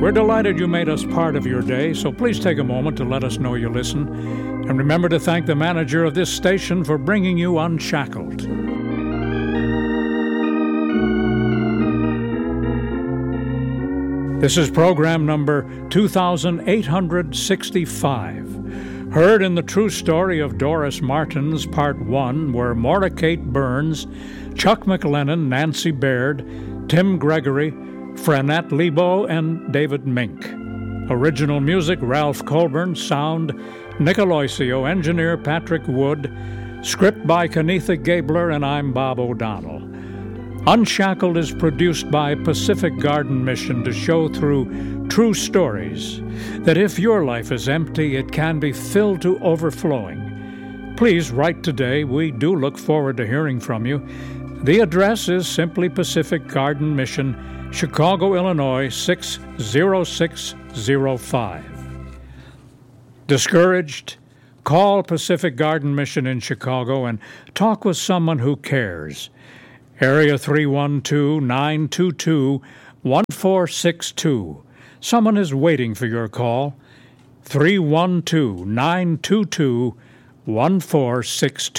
We're delighted you made us part of your day, so please take a moment to let us know you listen. And remember to thank the manager of this station for bringing you Unshackled. This is program number 2865. Heard in the true story of Doris Martins, Part 1, where Maura Kate Burns, Chuck McLennan, Nancy Baird, Tim Gregory, Franette Lebo, and David Mink. Original music, Ralph Colburn. Sound, Nick Aloisio. Engineer, Patrick Wood. Script by Kenetha Gabler, and I'm Bob O'Donnell. Unshackled is produced by Pacific Garden Mission to show through true stories that if your life is empty, it can be filled to overflowing. Please write today. We do look forward to hearing from you. The address is simply Pacific Garden Mission, Chicago, Illinois, 60605. Discouraged? Call Pacific Garden Mission in Chicago and talk with someone who cares. Area 312-922-1462. Someone is waiting for your call. 312-922-1462.